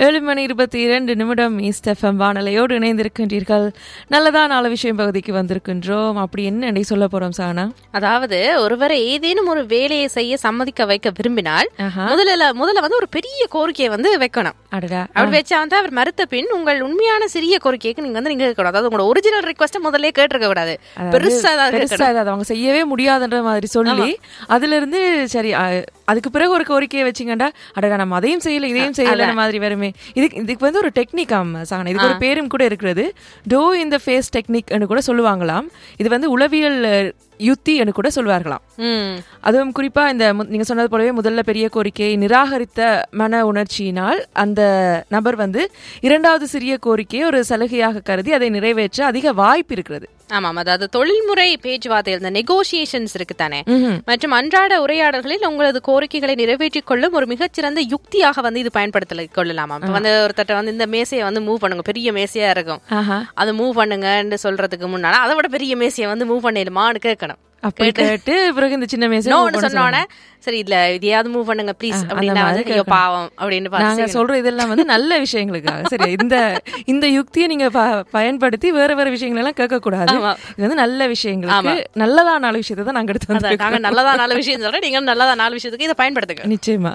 7:22 east FM வானொலியோடு இணைந்திருக்கின்றீர்கள். நல்லதா நாலு விஷயம் பகுதிக்கு வந்திருக்கின்றோம். அப்படி என்ன சொல்ல போறோம் சானா? அதாவது ஒருவரை ஏதேனும் ஒரு வேலையை செய்ய சம்மதிக்க வைக்க விரும்பினால் முதல்ல வந்து ஒரு பெரிய கோரிக்கையை வந்து வைக்கணும். அப்படி வச்சா வந்து அவர் மறுத்த பின் உங்கள் உண்மையான சிறிய கோரிக்கைக்கு நீங்க கேட்கணும். அதாவது உங்களோட ஒரிஜினல் ரிக்வெஸ்ட் முதல்ல கேட்டிருக்க கூடாது. பெருசா அவங்க செய்யவே முடியாதுன்ற மாதிரி சொல்லி அதுல இருந்து சரி அதுக்கு பிறகு ஒரு கோரிக்கையை வச்சுங்கண்டா அடடா நம்ம அதையும் செய்யல இதையும் செய்யல மாதிரி வருமே. இதுக்கு வந்து ஒரு டெக்னிக் சானா, இதுக்கு ஒரு பேரும் கூட இருக்கிறது. To in the face technique கூட சொல்லுவாங்களாம். இது வந்து உளவியல் யுத்தி கூட சொல்வார்களாம். அதுவும் குறிப்பா இந்த நீங்க சொன்னது போலவே முதல்ல பெரிய கோரிக்கையை நிராகரித்த மன உணர்ச்சியினால் அந்த நபர் வந்து இரண்டாவது சிறிய கோரிக்கையை ஒரு சலுகையாக கருதி அதை நிறைவேற்ற அதிக வாய்ப்பு இருக்கிறது. ஆமாம், அதாவது தொழில்முறை பேச்சுவார்த்தைகள் இந்த நெகோசியேஷன்ஸ் இருக்கு தானே, மற்றும் அன்றாட உரையாடல்களில் உங்களது கோரிக்கைகளை நிறைவேற்றிக் கொள்ளும் ஒரு மிகச்சிறந்த யுக்தியாக வந்து இது பயன்படுத்த கொள்ளலாமா. இப்ப வந்து ஒருத்தட்ட வந்து இந்த மேசையை வந்து மூவ் பண்ணுங்க, பெரிய மேசையா இருக்கும், அதை மூவ் பண்ணுங்கன்னு சொல்றதுக்கு முன்னால அதை விட பெரிய மேசையை வந்து மூவ் பண்ணிடுமான்னு கேட்கணும். அப்படி கேட்டு பிறகு இந்த சின்ன மேசை சொன்னோட சரி இல்ல இதையாவது மூவ் பண்ணுங்க ப்ளீஸ் அப்படின்னு பாவம் அப்படின்னு நாங்க சொல்ற இதெல்லாம் வந்து நல்ல விஷயங்களுக்காக. சரி, இந்த யுக்தியை நீங்க பயன்படுத்தி வேற வேற விஷயங்கள் எல்லாம் கேட்க கூடாது. இது வந்து நல்ல விஷயங்களுக்கு நல்லதா நாலு விஷயத்தை தான் நாங்க எடுத்து நாங்க நல்லதா நாலு விஷயம் சொல்றேன், நீங்க நல்லதா நாலு விஷயத்துக்கு இதை பயன்படுத்துங்க. நிச்சயமா.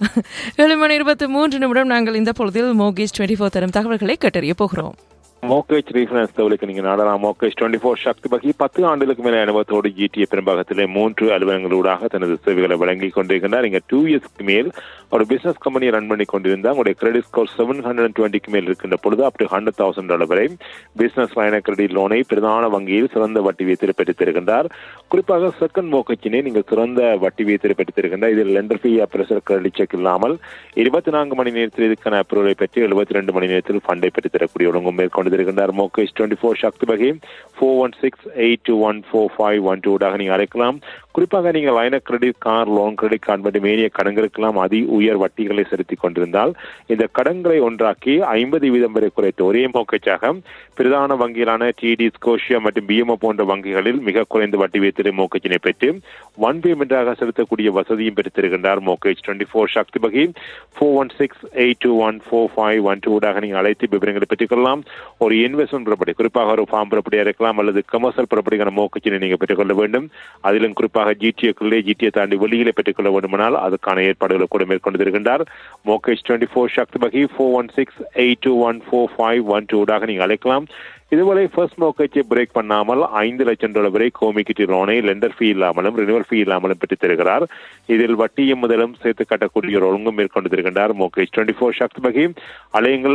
7:23 நாங்கள் இந்த பொழுதில் மோகேஜ் 24 தரும் தகவல்களை கேட்டறிய போகிறோம். மோகேஜ் ரீஃபைனான்ஸ் தகவலுக்கு நீங்க நாடலாம். மோகேஜ் 24 சக்தி பகி 10 ஆண்டுகளுக்கு மேல அனுபவத்தோடு ஜிடிஏ பெரும்பாகத்திலே 3 அலுவலகங்களூடாக தனது சேவைகளை வழங்கி கொண்டிருக்கின்றார். நீங்க 2 இயர்ஸ்க்கு மேல் ஒரு பிசினஸ் கம்பெனியை ரன் பண்ணி கொண்டிருந்தால் உங்களுடைய கிரெடிட் ஸ்கோர் 720க்கு மேல் இருக்கின்ற பொழுது அப் டு $100,000 வரை பிசினஸ் லைன கிரெடிட் லோனை பிரதான வங்கியில் சிறந்த வட்டி வீதத்தில் பெற்றுத் தருகின்றார். குறிப்பாக செகண்ட் மோகேஜினை நீங்கள் சிறந்த வட்டி வீதத்தில் பெற்றுத் தருகின்றார். இதில் லெண்டர் ஃபீ பிரஷர் கிரெடிட் செக் இல்லாமல் 24 மணி நேரத்தில் இதுக்கான அப்ரூவலை பெற்று 72 மணி நேரத்தில் ஃபண்டை பெற்றுத் தரக்கூடிய ஒழுங்கும் மேற்கொண்டு இருக்கின்றார். மோகேஜ் 24 சக்தி வகை 416-821-4512 நீங்க அழைக்கலாம். குறிப்பாக நீங்கள் லைன credit car loan credit card மற்றும் ஏனைய கடன்களுக்கெல்லாம் அதி உயர் வட்டிகளை செலுத்திக் கொண்டிருந்தால் இந்த கடன்களை ஒன்றாக்கி 50% வரை குறைத்து ஒரே மோகேஜாக பிரதான வங்கிகளான டிடி, ஸ்கோஷியா மற்றும் பிஎம்ஓ போன்ற வங்கிகளில் மிக குறைந்த வட்டி வீதத்தில் மோகேஜினை பெற்று ஒன் பேமெண்டாக செலுத்தக்கூடிய வசதியும் பெற்றிருக்கின்றார். மோகேஜ் 24 சக்தி வகை 416-821-4512 நீங்கள் அழைத்து விவரங்களை பெற்றுக் கொள்ளலாம். ஒரு இன்வெஸ்ட்மெண்ட் ப்ராப்பர்ட்டி, குறிப்பாக ஒரு ஃபார்ம் ப்ராப்பர்ட்டியா இருக்கலாம் அல்லது கமர்ஷியல் ப்ராப்பர்ட்டிக்கான மோகேஜினை நீங்க பெற்றுக்கொள்ள வேண்டும். அதிலும் குறிப்பாக ஜிடிஏ தாண்டி வெளியிலே பெற்றுக்கொள்ள வேண்டுமானால் அதுக்கான ஏற்பாடுகளை கூட மேற்கொண்டிருக்கின்றார். மோகேஜ் 24 சக்தி வகை 416-821-4512 நீங்கள் அழைக்கலாம். இதுவரை ஃபர்ஸ்ட் மோகேஜை பிரேக் பண்ணாமல் $5 லட்சம் வரை கோமிக்கிட்டி லோனை லெண்டர் ஃபீ இல்லாமலும் ரினிவல் ஃபீ இல்லாமலும் பெற்றுத் தருகிறார். இதில் வட்டியும் முதலும் சேர்த்து கட்டக்கூடிய ஒரு ஒழுங்கும் மேற்கொண்டிருக்கின்றார். மோகேஜ் 24 சக்தி வகை அலையங்கள்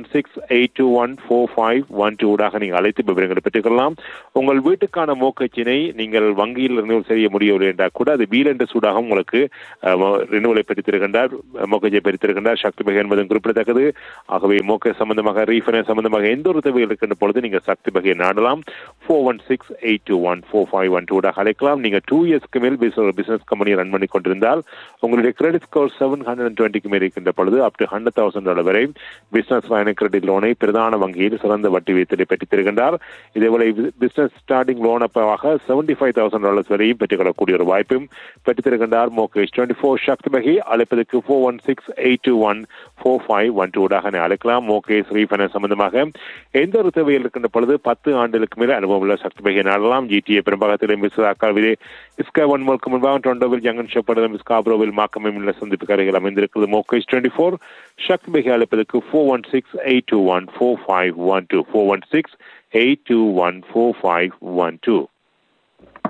416-821-4512 நீங்கள் அழைத்து விவரங்களை பெற்றுக்கொள்ளலாம். உங்கள் வீட்டுக்கான மோகேஜினை நீங்கள் வங்கியில் ரினிவல் செய்ய முடியவில்லை என்றால் கூட அது வீல் என்ற சூடாக உங்களுக்கு ரினிவலை பெற்றுத்திருக்கின்றார், மோகேஜை பெற்றுத்திருக்கின்றார் சக்தி வகை என்பதும் குறிப்பிடத்தக்கது. ஆகவே மோகேஜ் சம்பந்தமாக ரீஃபைனான்ஸ் சம்பந்தமாக எந்த ஒரு தேவைகள் இருக்கின்ற பொழுது நீங்க சக்தி வகையை நாடலாம். 416-821-4512 அழைக்கலாம். நீங்க 2 இயர்ஸ்க்கு மேல் பிசினஸ் கம்பெனியை ரன் பண்ணி கொண்டிருந்தால் உங்களுடைய கிரெடிட் ஸ்கோர் 720க்கு மேல் இருக்கின்ற பொழுது அப் டு $100,000 வரை பிசினஸ் லைன கிரெடிட் லோனை பிரதான வங்கியில் சிறந்த வட்டி வீதத்தை பெற்றுத் தருகின்றார். இதேபோல பிசினஸ் ஸ்டார்டிங் லோன் அப்பாக $75,000 வரையும் பெற்றுக்கொள்ளக்கூடிய ஒரு வாய்ப்பும் பெற்றுத் தருகின்றார். மோகேஜ் 24 சக்தி வகை அழைப்பதற்கு 416-821-4512 அழைக்கலாம். மோகேஜ் ரீஃபைனான்ஸ் சம்பந்தமாக எந்த ஒரு தேவையில் இருக்கின்ற பொழுது 10 ஆண்டுகளுக்கு மேல அனுபவம் உள்ள சக்தி வகையை நாடலாம். ஜிடிஏ பெரும்பாகத்திலே மிஸ்காவிலே இஸ்கா 1 மோலுக்கு முன்பாக டொரண்டோவில் ஜங்கன் ஷெப்பர்டிலும் ஸ்காப்ரோவில் மாக்கமில் உள்ள சந்திப்பு கரைகள் அமைந்திருக்கிறது. மோகேஜ் 24 சக்தி வகை அழைப்பதற்கு 416-821-4512 416-821-4512.